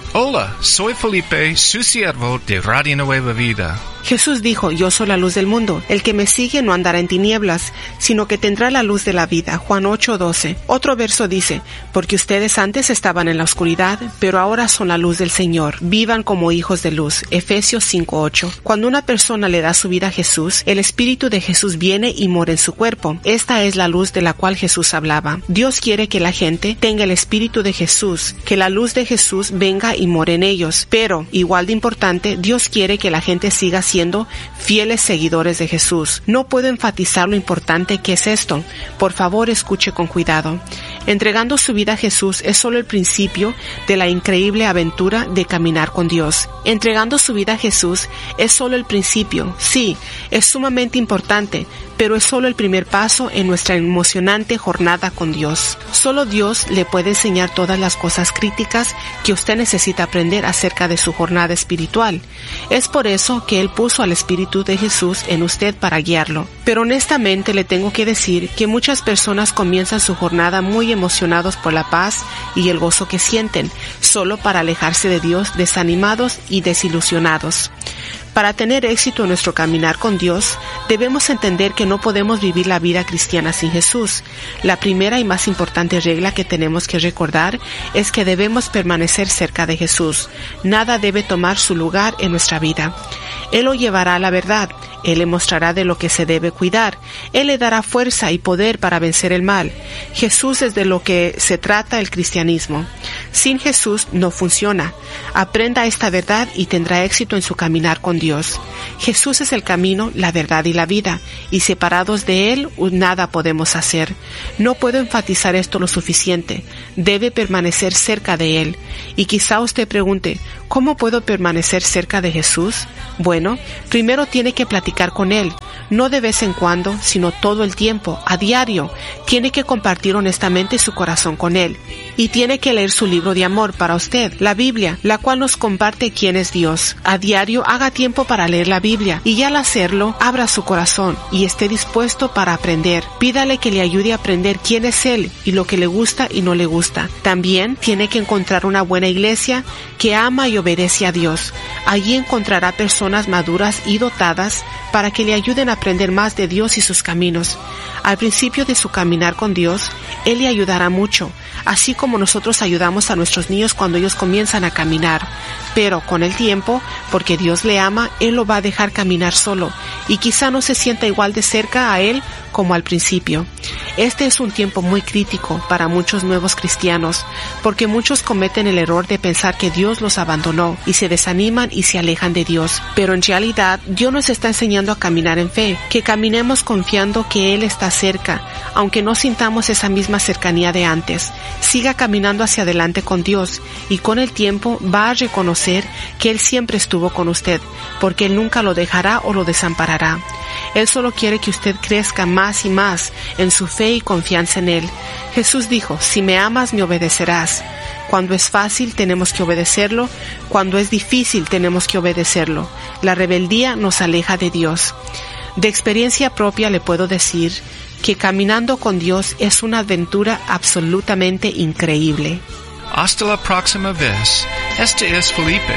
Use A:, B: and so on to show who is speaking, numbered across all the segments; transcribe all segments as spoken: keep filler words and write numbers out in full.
A: Hola, soy Felipe, su siervo de Radio Nueva Vida.
B: Jesús dijo, yo soy la luz del mundo. El que me sigue no andará en tinieblas, sino que tendrá la luz de la vida. Juan ocho doce. Otro verso dice, porque ustedes antes estaban en la oscuridad, pero ahora son la luz del Señor. Vivan como hijos de luz. Efesios cinco ocho. Cuando una persona le da su vida a Jesús, el Espíritu de Jesús viene y mora en su cuerpo. Esta es la luz de la cual Jesús hablaba. Dios quiere que la gente tenga el Espíritu de Jesús, que la luz de Jesús venga y more en ellos. Pero, igual de importante, Dios quiere que la gente siga siendo fieles seguidores de Jesús. No puedo enfatizar lo importante que es esto. Por favor, escuche con cuidado. Entregando su vida a Jesús es solo el principio de la increíble aventura de caminar con Dios. Entregando su vida a Jesús es solo el principio. Sí, es sumamente importante, pero es solo el primer paso en nuestra emocionante jornada con Dios. Solo Dios le puede enseñar todas las cosas críticas que usted necesita aprender acerca de su jornada espiritual. Es por eso que Él puso al Espíritu de Jesús en usted para guiarlo. Pero honestamente le tengo que decir que muchas personas comienzan su jornada muy emocionados por la paz y el gozo que sienten, solo para alejarse de Dios, desanimados y desilusionados. Para tener éxito en nuestro caminar con Dios, debemos entender que no podemos vivir la vida cristiana sin Jesús. La primera y más importante regla que tenemos que recordar es que debemos permanecer cerca de Jesús. Nada debe tomar su lugar en nuestra vida. Él lo llevará a la verdad. Él le mostrará de lo que se debe cuidar. Él le dará fuerza y poder para vencer el mal. Jesús es de lo que se trata el cristianismo. Sin Jesús no funciona. Aprenda esta verdad y tendrá éxito en su caminar con Dios. Jesús es el camino, la verdad y la vida, y separados de Él nada podemos hacer. No puedo enfatizar esto lo suficiente. Debe permanecer cerca de Él. Y quizá usted pregunte, ¿cómo puedo permanecer cerca de Jesús? Bueno, primero tiene que platicar con Él, no de vez en cuando, sino todo el tiempo, a diario. Tiene que compartir honestamente su corazón con Él. Y tiene que leer su libro de amor para usted, la Biblia, la cual nos comparte quién es Dios. A diario haga tiempo para leer la Biblia, y al hacerlo, abra su corazón y esté dispuesto para aprender. Pídale que le ayude a aprender quién es Él y lo que le gusta y no le gusta. También tiene que encontrar una buena iglesia que ama y obedece a Dios. Allí encontrará personas maduras y dotadas para que le ayuden a aprender más de Dios y sus caminos. Al principio de su caminar con Dios, Él le ayudará mucho, así como nosotros ayudamos a nuestros niños cuando ellos comienzan a caminar. Pero con el tiempo, porque Dios le ama, Él lo va a dejar caminar solo, y quizá no se sienta igual de cerca a Él como al principio. Este es un tiempo muy crítico para muchos nuevos cristianos, porque muchos cometen el error de pensar que Dios los abandonó y se desaniman y se alejan de Dios. Pero en realidad, Dios nos está enseñando a caminar en fe, que caminemos confiando que Él está cerca, aunque no sintamos esa misma cercanía de antes. Siga caminando hacia adelante con Dios, y con el tiempo va a reconocer que Él siempre estuvo con usted, porque Él nunca lo dejará o lo desamparará. Él solo quiere que usted crezca más y más en su fe y confianza en Él. Jesús dijo, si me amas, me obedecerás. Cuando es fácil, tenemos que obedecerlo. Cuando es difícil, tenemos que obedecerlo. La rebeldía nos aleja de Dios. De experiencia propia le puedo decir que caminando con Dios es una aventura absolutamente increíble.
A: Hasta la próxima vez. Este es Felipe.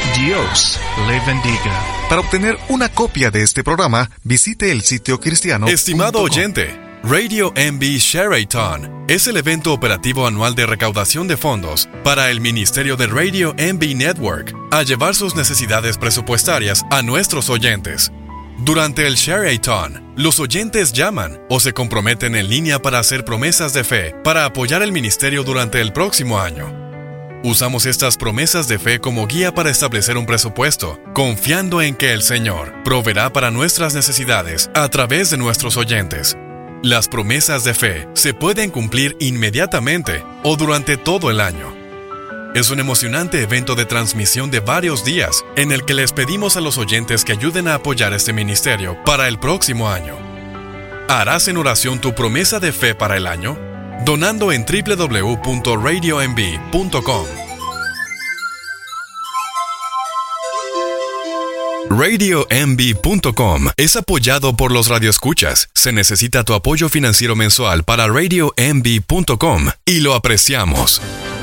A: Dios le bendiga.
C: Para obtener una copia de este programa, visite el sitio cristiano.
D: Estimado oyente, Radio M B Share-a-thon es el evento operativo anual de recaudación de fondos para el Ministerio de Radio M B Network a llevar sus necesidades presupuestarias a nuestros oyentes. Durante el Share-a-thon, los oyentes llaman o se comprometen en línea para hacer promesas de fe para apoyar el ministerio durante el próximo año. Usamos estas promesas de fe como guía para establecer un presupuesto, confiando en que el Señor proveerá para nuestras necesidades a través de nuestros oyentes. Las promesas de fe se pueden cumplir inmediatamente o durante todo el año. Es un emocionante evento de transmisión de varios días en el que les pedimos a los oyentes que ayuden a apoyar este ministerio para el próximo año. ¿Harás en oración tu promesa de fe para el año? Donando en doble u doble u doble u punto radio m b punto com. radio m b punto com es apoyado por los radioescuchas. Se necesita tu apoyo financiero mensual para radio m b punto com y lo apreciamos.